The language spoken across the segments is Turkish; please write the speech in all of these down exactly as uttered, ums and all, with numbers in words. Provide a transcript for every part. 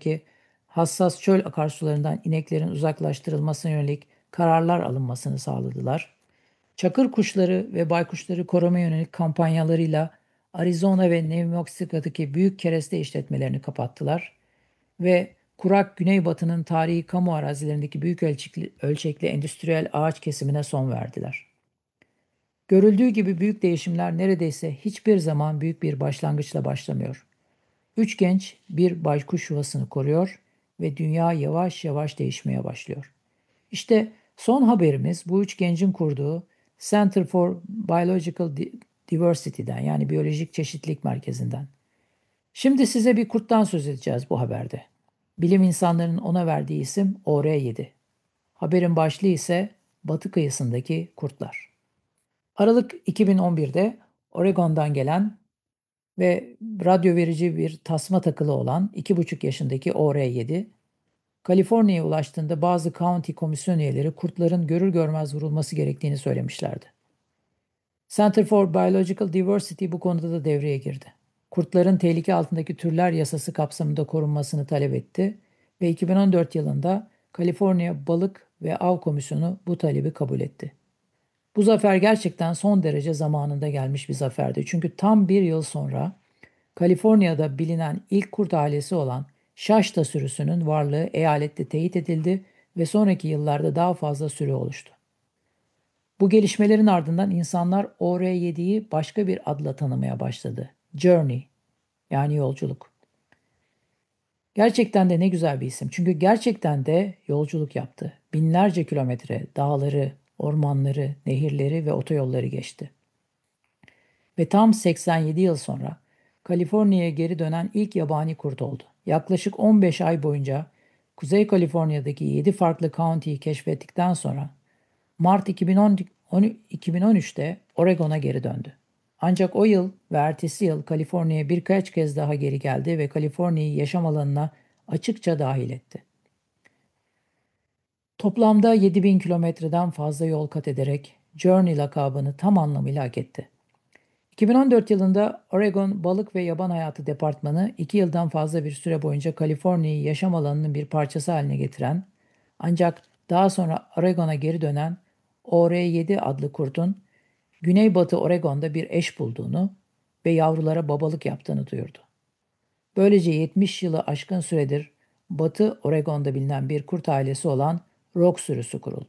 kıyısındaki hassas çöl akarsularından ineklerin uzaklaştırılmasına yönelik kararlar alınmasını sağladılar. Çakır kuşları ve baykuşları koruma yönelik kampanyalarıyla Arizona ve New Mexico'daki büyük kereste işletmelerini kapattılar ve kurak Güneybatı'nın tarihi kamu arazilerindeki büyük ölçekli, ölçekli endüstriyel ağaç kesimine son verdiler. Görüldüğü gibi büyük değişimler neredeyse hiçbir zaman büyük bir başlangıçla başlamıyor. Üç genç bir baykuş yuvasını koruyor ve dünya yavaş yavaş değişmeye başlıyor. İşte son haberimiz bu üç gencin kurduğu Center for Biological Diversity'den, yani Biyolojik Çeşitlilik Merkezi'nden. Şimdi size bir kurttan söz edeceğiz bu haberde. Bilim insanlarının ona verdiği isim O R yedi. Haberin başlığı ise Batı kıyısındaki kurtlar. Aralık iki bin on birde Oregon'dan gelen ve radyo verici bir tasma takılı olan iki buçuk yaşındaki O R yedi, Kaliforniya'ya ulaştığında bazı county komisyon üyeleri kurtların görür görmez vurulması gerektiğini söylemişlerdi. Center for Biological Diversity bu konuda da devreye girdi. Kurtların tehlike altındaki türler yasası kapsamında korunmasını talep etti ve iki bin on dört yılında Kaliforniya Balık ve Av Komisyonu bu talebi kabul etti. Bu zafer gerçekten son derece zamanında gelmiş bir zaferdi. Çünkü tam bir yıl sonra Kaliforniya'da bilinen ilk kurt ailesi olan Şaşta sürüsünün varlığı eyalette teyit edildi ve sonraki yıllarda daha fazla sürü oluştu. Bu gelişmelerin ardından insanlar O R yediyi başka bir adla tanımaya başladı. Journey, yani yolculuk. Gerçekten de ne güzel bir isim. Çünkü gerçekten de yolculuk yaptı. Binlerce kilometre dağları, ormanları, nehirleri ve otoyolları geçti. Ve tam seksen yedi yıl sonra Kaliforniya'ya geri dönen ilk yabani kurt oldu. Yaklaşık on beş ay boyunca Kuzey Kaliforniya'daki yedi farklı county'yi keşfettikten sonra Mart iki bin on, iki bin on üçte Oregon'a geri döndü. Ancak o yıl ve ertesi yıl Kaliforniya'ya birkaç kez daha geri geldi ve Kaliforniya'yı yaşam alanına açıkça dahil etti. Toplamda yedi bin kilometreden fazla yol kat ederek Journey lakabını tam anlamıyla hak etti. iki bin on dört yılında Oregon Balık ve Yaban Hayatı Departmanı iki yıldan fazla bir süre boyunca Kaliforniya'yı yaşam alanının bir parçası haline getiren, ancak daha sonra Oregon'a geri dönen O R yedi adlı kurtun Güneybatı Oregon'da bir eş bulduğunu ve yavrulara babalık yaptığını duyurdu. Böylece yetmiş yılı aşkın süredir Batı Oregon'da bilinen bir kurt ailesi olan Rock sürüsü kuruldu.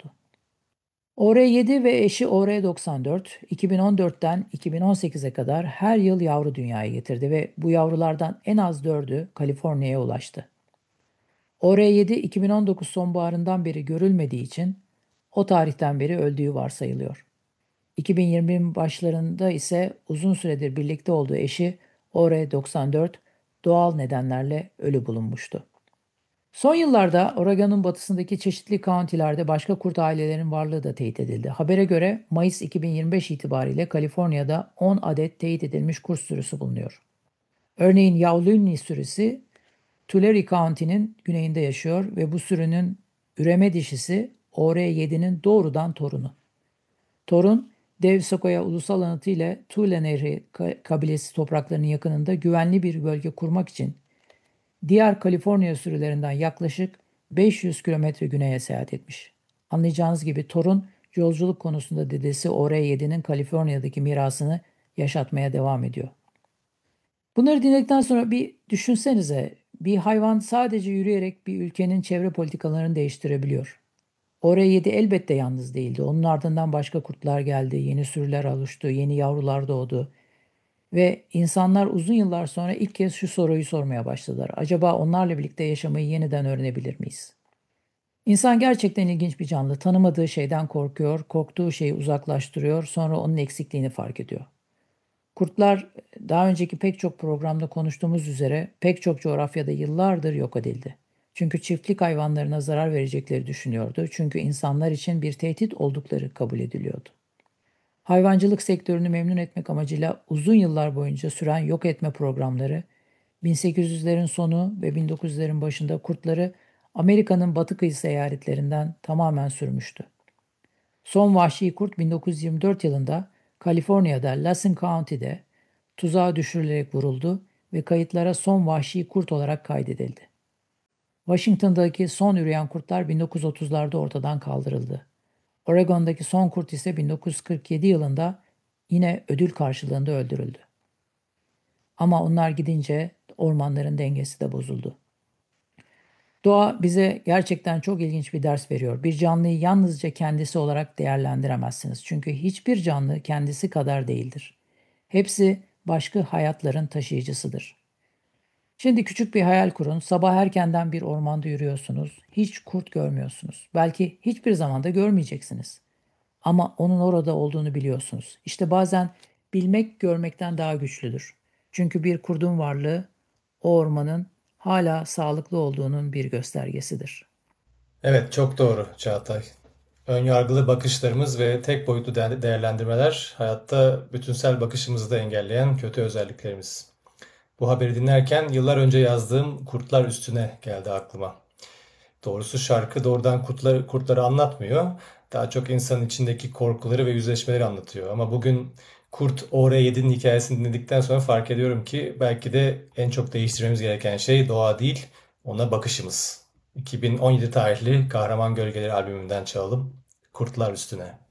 O R yedi ve eşi O R doksan dört, iki bin on dörtten iki bin on sekize kadar her yıl yavru dünyaya getirdi ve bu yavrulardan en az dördü Kaliforniya'ya ulaştı. O R yedi iki bin on dokuz sonbaharından beri görülmediği için o tarihten beri öldüğü varsayılıyor. iki bin yirmi başlarında ise uzun süredir birlikte olduğu eşi O R doksan dört doğal nedenlerle ölü bulunmuştu. Son yıllarda Oregon'un batısındaki çeşitli county'lerde başka kurt ailelerinin varlığı da teyit edildi. Habere göre Mayıs iki bin yirmi beş itibariyle Kaliforniya'da on adet teyit edilmiş kurt sürüsü bulunuyor. Örneğin Yauluini sürüsü Tulare County'nin güneyinde yaşıyor ve bu sürünün üreme dişisi O R yedinin doğrudan torunu. Torun, Dev Sequoia Ulusal Anıtı ile Tule Nehri kabilesi topraklarının yakınında güvenli bir bölge kurmak için diğer Kaliforniya sürülerinden yaklaşık beş yüz kilometre güneye seyahat etmiş. Anlayacağınız gibi torun yolculuk konusunda dedesi O R yedinin Kaliforniya'daki mirasını yaşatmaya devam ediyor. Bunları dinledikten sonra bir düşünsenize, bir hayvan sadece yürüyerek bir ülkenin çevre politikalarını değiştirebiliyor. O R yedi elbette yalnız değildi. Onun ardından başka kurtlar geldi, yeni sürüler oluştu, yeni yavrular doğdu. Ve insanlar uzun yıllar sonra ilk kez şu soruyu sormaya başladılar. Acaba onlarla birlikte yaşamayı yeniden öğrenebilir miyiz? İnsan gerçekten ilginç bir canlı. Tanımadığı şeyden korkuyor, korktuğu şeyi uzaklaştırıyor, sonra onun eksikliğini fark ediyor. Kurtlar, daha önceki pek çok programda konuştuğumuz üzere, pek çok coğrafyada yıllardır yok edildi. Çünkü çiftlik hayvanlarına zarar verecekleri düşünüyordu. Çünkü insanlar için bir tehdit oldukları kabul ediliyordu. Hayvancılık sektörünü memnun etmek amacıyla uzun yıllar boyunca süren yok etme programları, bin sekiz yüzlerin sonu ve bin dokuz yüzlerin başında kurtları Amerika'nın batı kıyısı eyaletlerinden tamamen sürmüştü. Son vahşi kurt bin dokuz yüz yirmi dört yılında Kaliforniya'da Lassen County'de tuzağa düşürülerek vuruldu ve kayıtlara son vahşi kurt olarak kaydedildi. Washington'daki son üreyen kurtlar bin dokuz yüz otuzlarda ortadan kaldırıldı. Oregon'daki son kurt ise bin dokuz yüz kırk yedi yılında yine ödül karşılığında öldürüldü. Ama onlar gidince ormanların dengesi de bozuldu. Doğa bize gerçekten çok ilginç bir ders veriyor. Bir canlıyı yalnızca kendisi olarak değerlendiremezsiniz. Çünkü hiçbir canlı kendisi kadar değildir. Hepsi başka hayatların taşıyıcısıdır. Şimdi küçük bir hayal kurun. Sabah erkenden bir ormanda yürüyorsunuz. Hiç kurt görmüyorsunuz. Belki hiçbir zaman da görmeyeceksiniz. Ama onun orada olduğunu biliyorsunuz. İşte bazen bilmek görmekten daha güçlüdür. Çünkü bir kurdun varlığı o ormanın hala sağlıklı olduğunun bir göstergesidir. Evet, çok doğru Çağatay. Önyargılı bakışlarımız ve tek boyutlu de- değerlendirmeler hayatta bütünsel bakışımızı da engelleyen kötü özelliklerimiz. Bu haberi dinlerken yıllar önce yazdığım Kurtlar Üstüne geldi aklıma. Doğrusu şarkı doğrudan kurtları, kurtları anlatmıyor. Daha çok insanın içindeki korkuları ve yüzleşmeleri anlatıyor. Ama bugün Kurt O R yedi'nin hikayesini dinledikten sonra fark ediyorum ki belki de en çok değiştirmemiz gereken şey doğa değil, ona bakışımız. iki bin on yedi tarihli Kahraman Gölgeleri albümünden çalalım. Kurtlar Üstüne.